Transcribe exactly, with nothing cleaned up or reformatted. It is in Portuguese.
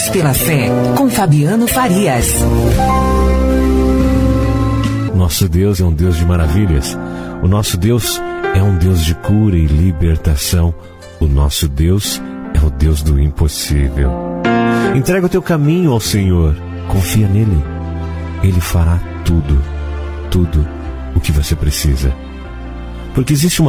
pela Fé, com Fabiano Farias. Nosso Deus é um Deus de maravilhas. O nosso Deus é um Deus de cura e libertação. O nosso Deus é o Deus do impossível. Entrega o teu caminho ao Senhor. Confia nele. Ele fará tudo, tudo o que você precisa. Porque existe uma